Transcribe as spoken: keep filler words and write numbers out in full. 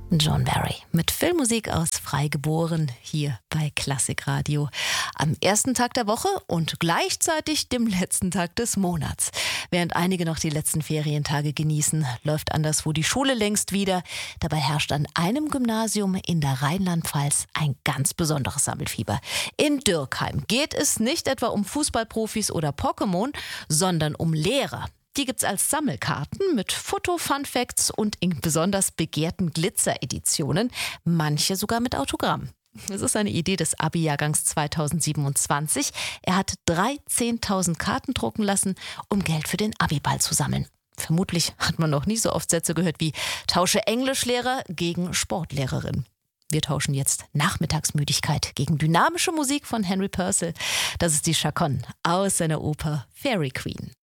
John Barry mit Filmmusik aus Freigeboren hier bei Klassikradio. Am ersten Tag der Woche und gleichzeitig dem letzten Tag des Monats. Während einige noch die letzten Ferientage genießen, läuft anderswo die Schule längst wieder. Dabei herrscht an einem Gymnasium in der Rheinland-Pfalz ein ganz besonderes Sammelfieber. In Dürkheim geht es nicht etwa um Fußballprofis oder Pokémon, sondern um Lehrer. Die gibt's als Sammelkarten mit Foto-Fun-Facts und in besonders begehrten Glitzer-Editionen, manche sogar mit Autogramm. Es ist eine Idee des Abi-Jahrgangs zweitausendsiebenundzwanzig. Er hat dreizehntausend Karten drucken lassen, um Geld für den Abi-Ball zu sammeln. Vermutlich hat man noch nie so oft Sätze gehört wie „Tausche Englischlehrer gegen Sportlehrerin". Wir tauschen jetzt Nachmittagsmüdigkeit gegen dynamische Musik von Henry Purcell. Das ist die Chaconne aus seiner Oper Fairy Queen.